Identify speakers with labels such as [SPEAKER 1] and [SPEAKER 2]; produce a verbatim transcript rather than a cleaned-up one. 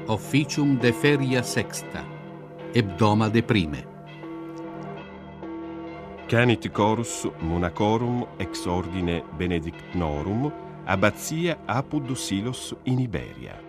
[SPEAKER 1] officium de feria sexta, hebdoma de prime.
[SPEAKER 2] Canit chorus monacorum ex ordine benedictnorum abbazia apud Silos in Iberia.